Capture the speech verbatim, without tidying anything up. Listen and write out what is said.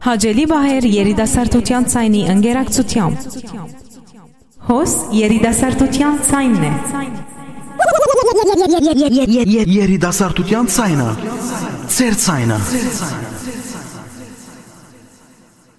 Հաջելի Բահեր երիտասարդության ցայնի ընկերակցությամբ։ Հոս երիտասարդության ցայնն է։ Երիտասարդության ցայնը, ծեր ցայնը։